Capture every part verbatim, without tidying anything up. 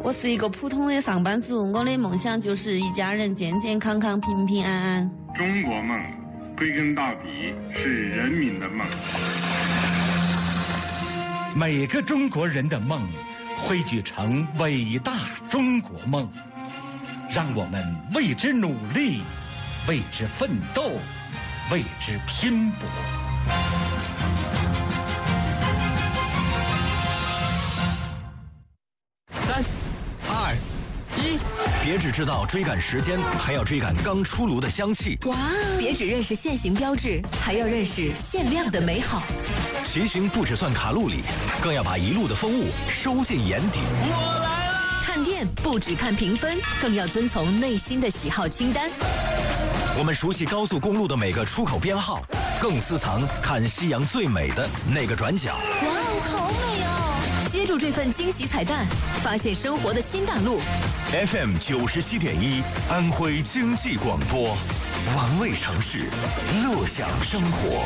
我是一个普通的上班族，我的梦想就是一家人健健康康、平平安安。 中国梦，归根到底是人民的梦。 每个中国人的梦，汇聚成伟大中国梦。让我们为之努力，为之奋斗，为之拼搏。 三、二、一，别只知道追赶时间，还要追赶刚出炉的香气。 哇！别只认识限行标志，还要认识限量的美好。 骑行不只算卡路里，更要把一路的风物收进眼底。我来了！ 看店不只看评分，更要遵从内心的喜好清单。 我们熟悉高速公路的每个出口编号，更私藏看夕阳最美的那个转角。 哇哦，好美哦！接住这份惊喜彩蛋，发现生活的新大陆。 F M 九十七点一，安徽经济广播，玩味城市，乐享生活。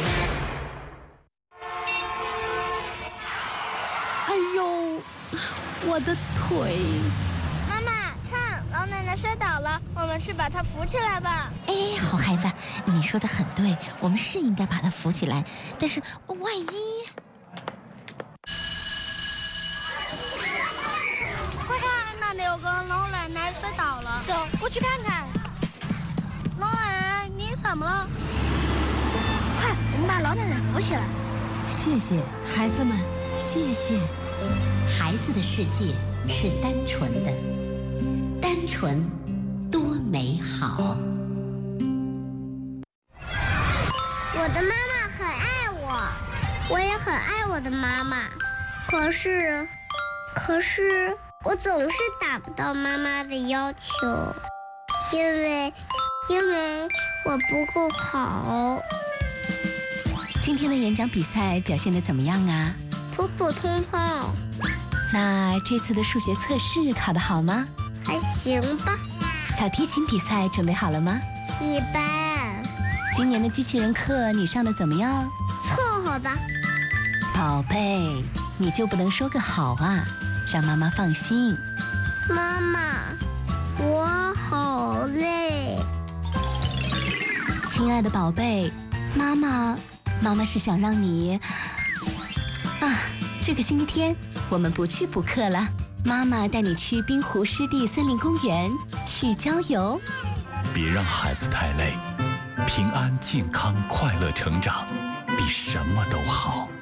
哎呦，我的腿！ 妈妈，看，老奶奶摔倒了，我们去把她扶起来吧。 哎，好孩子，你说的很对，我们是应该把她扶起来，但是万一…… 快看，那里有个老奶奶摔倒了，走，过去看看。老奶奶，你怎么了？快，我们把老奶奶扶起来。 谢谢孩子们，谢谢。孩子的世界是单纯的，单纯多美好。 我的妈妈很爱我，我也很爱我的妈妈。可是，可是我总是达不到妈妈的要求，因为，因为我不够好。 今天的演讲比赛表现得怎么样啊？ 普普通通。 那这次的数学测试考得好吗？ 还行吧。 小提琴比赛准备好了吗？ 一般。 今年的机器人课你上的怎么样？ 凑合吧。 宝贝，你就不能说个好啊，让妈妈放心。 妈妈，我好累。 亲爱的宝贝，妈妈，妈妈是想让你啊，这个星期天我们不去补课了，妈妈带你去滨湖湿地森林公园去郊游。 别让孩子太累，平安、健康、快乐成长，比什么都好。